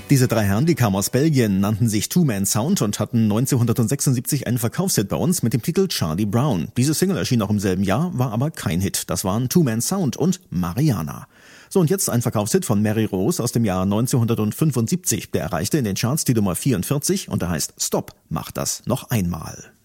Diese drei Herren, die kamen aus Belgien, nannten sich Two Man Sound und hatten 1976 einen Verkaufshit bei uns mit dem Titel Charlie Brown. Diese Single erschien auch im selben Jahr, war aber kein Hit. Das waren Two Man Sound und Mariana. So, und jetzt ein Verkaufshit von Mary Rose aus dem Jahr 1975. Der erreichte in den Charts die Nummer 44 und der heißt Stop, mach das noch einmal.